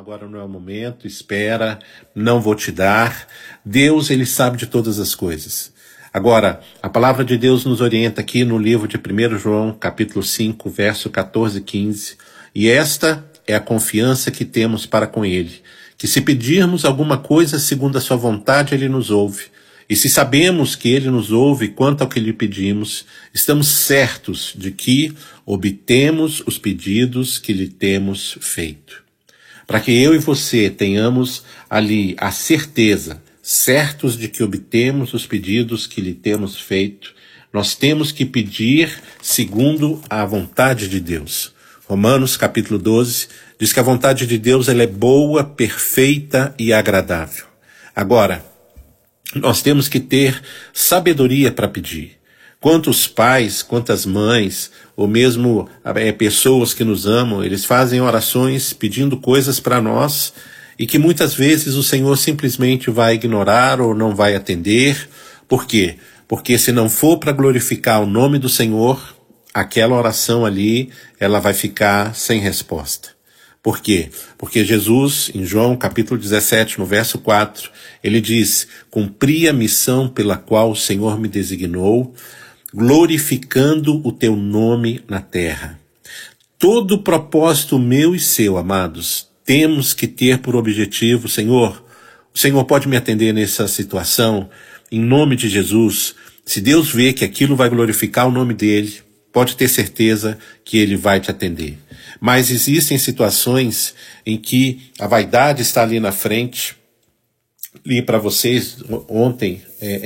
agora não é o momento, espera, não vou te dar. Deus, ele sabe de todas as coisas. Agora, a palavra de Deus nos orienta aqui no livro de 1 João, capítulo 5, verso 14 e 15. E esta é a confiança que temos para com ele, que se pedirmos alguma coisa segundo a sua vontade, ele nos ouve. E se sabemos que ele nos ouve quanto ao que lhe pedimos, estamos certos de que obtemos os pedidos que lhe temos feito. Para que eu e você tenhamos ali a certeza, certos de que obtemos os pedidos que lhe temos feito, nós temos que pedir segundo a vontade de Deus. Romanos capítulo 12 diz que a vontade de Deus ela é boa, perfeita e agradável. Agora, nós temos que ter sabedoria para pedir. Quantos pais, quantas mães, ou mesmo pessoas que nos amam, eles fazem orações pedindo coisas para nós e que muitas vezes o Senhor simplesmente vai ignorar ou não vai atender. Por quê? Porque se não for para glorificar o nome do Senhor, aquela oração ali, ela vai ficar sem resposta. Por quê? Porque Jesus, em João capítulo 17, no verso 4, ele diz: cumpri a missão pela qual o Senhor me designou, glorificando o teu nome na terra. Todo propósito meu e seu, amados, temos que ter por objetivo, Senhor, o Senhor pode me atender nessa situação, em nome de Jesus. Se Deus vê que aquilo vai glorificar o nome dele, pode ter certeza que ele vai te atender. Mas existem situações em que a vaidade está ali na frente. Li para vocês ontem,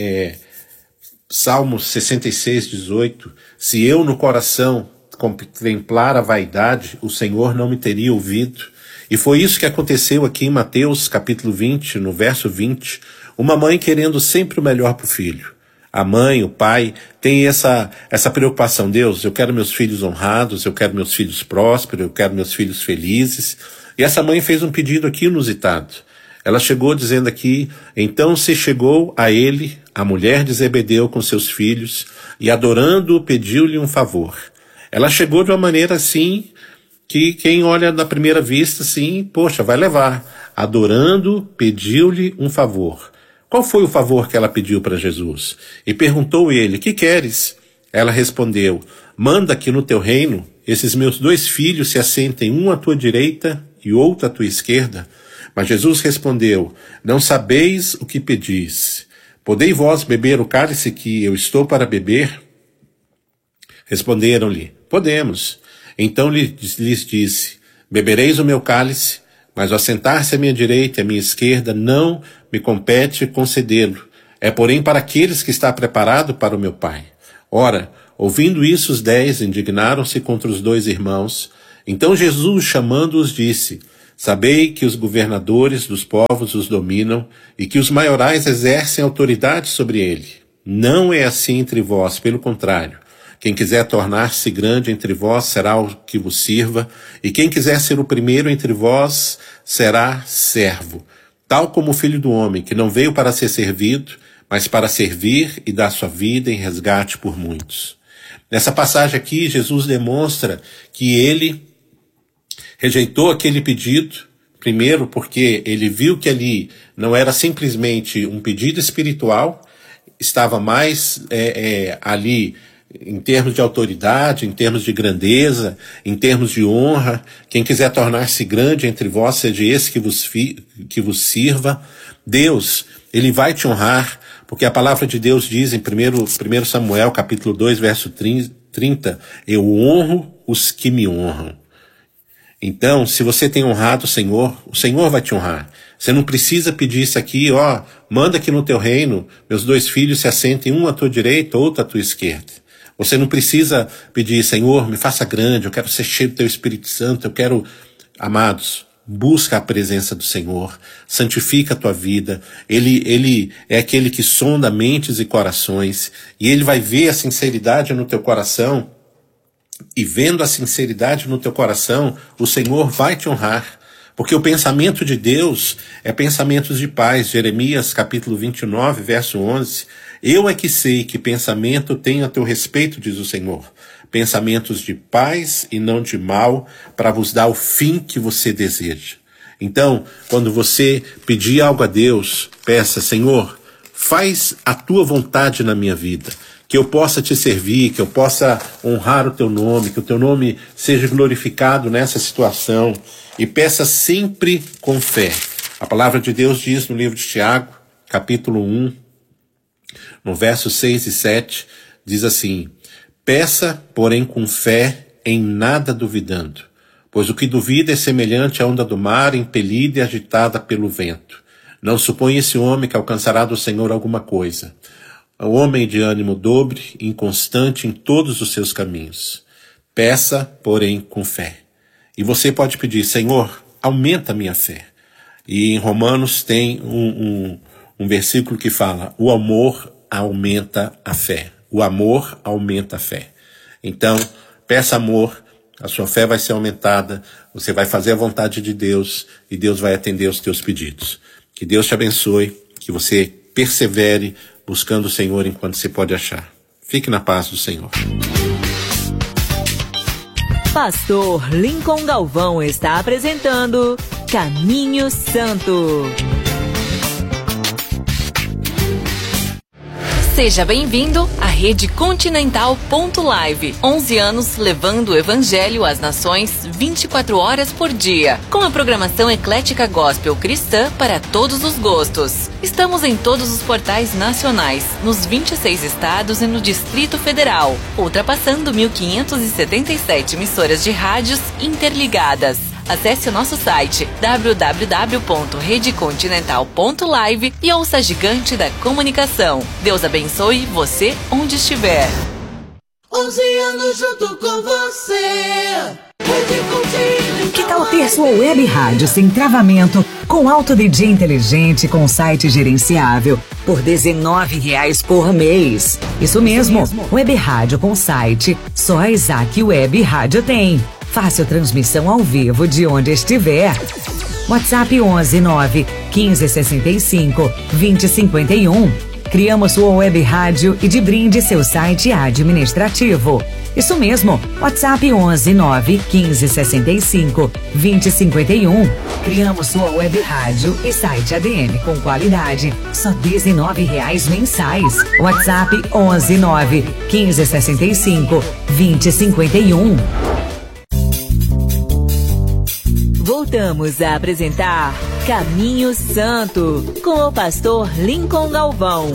Salmos 66, 18. Se eu no coração contemplar a vaidade, o Senhor não me teria ouvido. E foi isso que aconteceu aqui em Mateus capítulo 20, no verso 20. Uma mãe querendo sempre o melhor para o filho. A mãe, o pai, tem essa preocupação. Deus, eu quero meus filhos honrados, eu quero meus filhos prósperos, eu quero meus filhos felizes. E essa mãe fez um pedido aqui inusitado. Ela chegou dizendo aqui: então se chegou a ele, a mulher de Zebedeu com seus filhos, e adorando-o pediu-lhe um favor. Ela chegou de uma maneira assim, que quem olha na primeira vista assim, poxa, vai levar. Adorando, pediu-lhe um favor. Qual foi o favor que ela pediu para Jesus? E perguntou ele: que queres? Ela respondeu: manda que no teu reino esses meus 2 filhos se assentem, um à tua direita e outro à tua esquerda. Mas Jesus respondeu: não sabeis o que pedis. Podei vós beber o cálice que eu estou para beber? Responderam-lhe: podemos. Então lhes disse: bebereis o meu cálice, mas o assentar-se à minha direita e à minha esquerda não me compete concedê-lo. É, porém, para aqueles que está preparado para o meu Pai. Ora, ouvindo isso, os 10 indignaram-se contra os 2 irmãos. Então Jesus, chamando-os, disse: sabei que os governadores dos povos os dominam e que os maiorais exercem autoridade sobre ele. Não é assim entre vós, pelo contrário. Quem quiser tornar-se grande entre vós será o que vos sirva, e quem quiser ser o primeiro entre vós será servo. Tal como o Filho do Homem, que não veio para ser servido, mas para servir e dar sua vida em resgate por muitos. Nessa passagem aqui, Jesus demonstra que ele rejeitou aquele pedido, primeiro porque ele viu que ali não era simplesmente um pedido espiritual, estava mais ali em termos de autoridade, em termos de grandeza, em termos de honra. Quem quiser tornar-se grande entre vós, seja esse que vos sirva. Deus, ele vai te honrar, porque a palavra de Deus diz em 1 Samuel, capítulo 2, verso 30, eu honro os que me honram. Então, se você tem honrado o Senhor vai te honrar. Você não precisa pedir isso aqui, manda que no teu reino meus 2 filhos se assentem, um à tua direita, outro à tua esquerda. Você não precisa pedir: Senhor, me faça grande, eu quero ser cheio do teu Espírito Santo, eu quero... Amados, busca a presença do Senhor, santifica a tua vida. Ele é aquele que sonda mentes e corações, e ele vai ver a sinceridade no teu coração, e vendo a sinceridade no teu coração, o Senhor vai te honrar. Porque o pensamento de Deus é pensamentos de paz. Jeremias capítulo 29, verso 11. Eu é que sei que pensamento tenho a teu respeito, diz o Senhor. Pensamentos de paz e não de mal, para vos dar o fim que você deseja. Então, quando você pedir algo a Deus, peça: Senhor, faz a tua vontade na minha vida, que eu possa te servir, que eu possa honrar o teu nome, que o teu nome seja glorificado nessa situação. E peça sempre com fé. A palavra de Deus diz no livro de Tiago, capítulo 1, no versos 6 e 7, diz assim: peça, porém, com fé, em nada duvidando, pois o que duvida é semelhante à onda do mar, impelida e agitada pelo vento. Não suponha esse homem que alcançará do Senhor alguma coisa. O homem de ânimo dobre, inconstante em todos os seus caminhos. Peça, porém, com fé. E você pode pedir: Senhor, aumenta a minha fé. E em Romanos tem um versículo que fala: o amor aumenta a fé. O amor aumenta a fé. Então, peça amor, a sua fé vai ser aumentada, você vai fazer a vontade de Deus e Deus vai atender os teus pedidos. Que Deus te abençoe, que você persevere buscando o Senhor enquanto você pode achar. Fique na paz do Senhor. Pastor Lincoln Galvão está apresentando Caminho Santo. Seja bem-vindo à Rede Continental.live. 11 anos levando o Evangelho às nações 24 horas por dia. Com a programação eclética gospel cristã para todos os gostos. Estamos em todos os portais nacionais, nos 26 estados e no Distrito Federal, ultrapassando 1.577 emissoras de rádios interligadas. Acesse o nosso site www.redecontinental.live e ouça a gigante da comunicação. Deus abençoe você onde estiver. 11 anos junto com você. Que tal ter sua web rádio sem travamento, com alto DJ inteligente, com site gerenciável, por R$19 por mês? Isso mesmo, web rádio com site, só a Isaac Web Rádio tem. Fácil transmissão ao vivo de onde estiver. WhatsApp 11 9 15 65 20 51. Criamos sua web rádio e de brinde seu site administrativo. Isso mesmo, WhatsApp 11 9 15 65 20 51. Criamos sua web rádio e site ADM com qualidade, só R$19 mensais. WhatsApp 11 9 15 65 20 51. Voltamos a apresentar Caminho Santo, com o pastor Lincoln Galvão.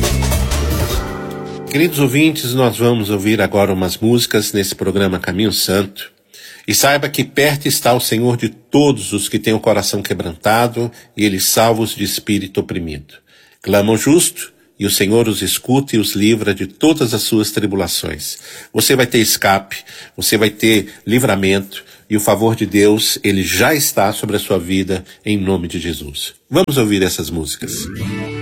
Queridos ouvintes, nós vamos ouvir agora umas músicas nesse programa Caminho Santo. E saiba que perto está o Senhor de todos os que têm o coração quebrantado e Ele salva os de espírito oprimido. Clama o justo e o Senhor os escuta e os livra de todas as suas tribulações. Você vai ter escape, você vai ter livramento, e o favor de Deus, ele já está sobre a sua vida, em nome de Jesus. Vamos ouvir essas músicas.